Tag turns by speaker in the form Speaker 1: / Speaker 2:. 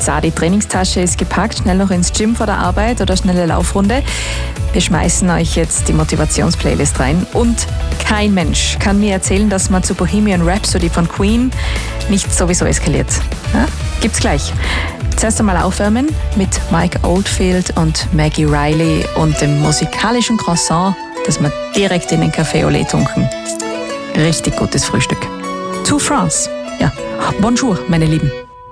Speaker 1: So, die Trainingstasche ist gepackt, schnell noch ins Gym vor der Arbeit oder schnelle Laufrunde. Wir schmeißen euch jetzt die Motivationsplaylist rein und kein Mensch kann mir erzählen, dass man zu Bohemian Rhapsody von Queen nicht sowieso eskaliert. Ja? Gibt's gleich. Zuerst einmal aufwärmen mit Mike Oldfield und Maggie Riley und dem musikalischen Croissant, das wir direkt in den Café Olé tunken. Richtig gutes Frühstück. To France. Ja, bonjour, meine Lieben.